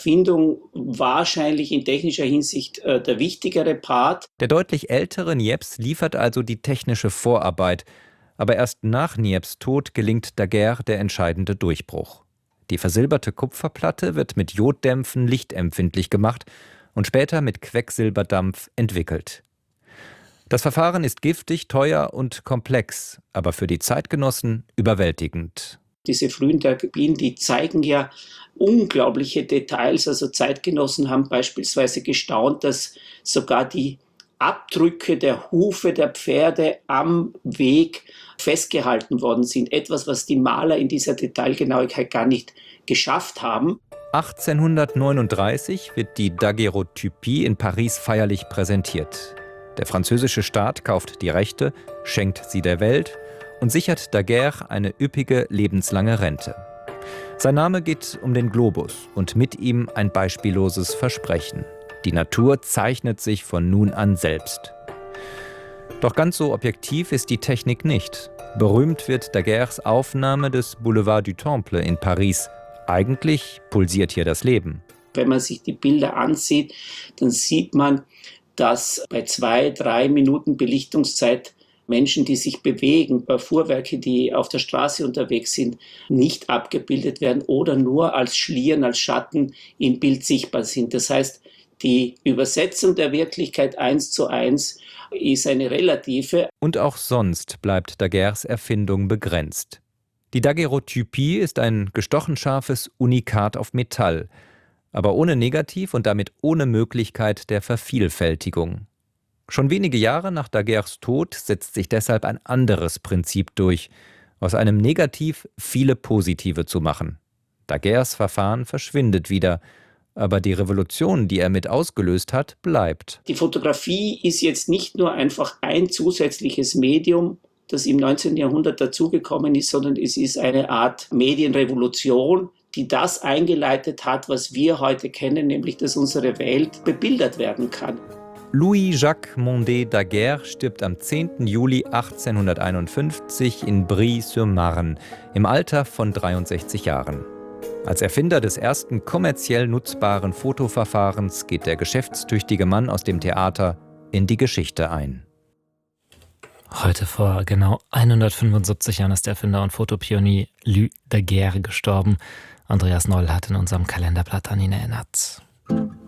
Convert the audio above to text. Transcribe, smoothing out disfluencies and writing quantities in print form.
Erfindung wahrscheinlich in technischer Hinsicht der wichtigere Part. Der deutlich ältere Niepce liefert also die technische Vorarbeit. Aber erst nach Niepces Tod gelingt Daguerre der entscheidende Durchbruch. Die versilberte Kupferplatte wird mit Joddämpfen lichtempfindlich gemacht und später mit Quecksilberdampf entwickelt. Das Verfahren ist giftig, teuer und komplex, aber für die Zeitgenossen überwältigend. Diese frühen Daguerreotypien, die zeigen ja unglaubliche Details. Also Zeitgenossen haben beispielsweise gestaunt, dass sogar die Abdrücke der Hufe der Pferde am Weg festgehalten worden sind. Etwas, was die Maler in dieser Detailgenauigkeit gar nicht geschafft haben. 1839 wird die Daguerreotypie in Paris feierlich präsentiert. Der französische Staat kauft die Rechte, schenkt sie der Welt und sichert Daguerre eine üppige lebenslange Rente. Sein Name geht um den Globus und mit ihm ein beispielloses Versprechen. Die Natur zeichnet sich von nun an selbst. Doch ganz so objektiv ist die Technik nicht. Berühmt wird Daguerres Aufnahme des Boulevard du Temple in Paris. Eigentlich pulsiert hier das Leben. Wenn man sich die Bilder ansieht, dann sieht man, dass bei 2-3 Minuten Belichtungszeit Menschen, die sich bewegen, Fuhrwerke, die auf der Straße unterwegs sind, nicht abgebildet werden oder nur als Schlieren, als Schatten im Bild sichtbar sind. Das heißt, die Übersetzung der Wirklichkeit 1:1 ist eine relative. Und auch sonst bleibt Daguerres Erfindung begrenzt. Die Daguerreotypie ist ein gestochen scharfes Unikat auf Metall, aber ohne Negativ und damit ohne Möglichkeit der Vervielfältigung. Schon wenige Jahre nach Daguerres Tod setzt sich deshalb ein anderes Prinzip durch, aus einem Negativ viele positive zu machen. Daguerres Verfahren verschwindet wieder, aber die Revolution, die er mit ausgelöst hat, bleibt. Die Fotografie ist jetzt nicht nur einfach ein zusätzliches Medium, das im 19. Jahrhundert dazugekommen ist, sondern es ist eine Art Medienrevolution, die das eingeleitet hat, was wir heute kennen, nämlich dass unsere Welt bebildert werden kann. Louis-Jacques Mondé Daguerre stirbt am 10. Juli 1851 in Brie-sur-Marne im Alter von 63 Jahren. Als Erfinder des ersten kommerziell nutzbaren Fotoverfahrens geht der geschäftstüchtige Mann aus dem Theater in die Geschichte ein. Heute vor genau 175 Jahren ist der Erfinder und Fotopionier Louis Daguerre gestorben. Andreas Noll hat in unserem Kalenderblatt an ihn erinnert.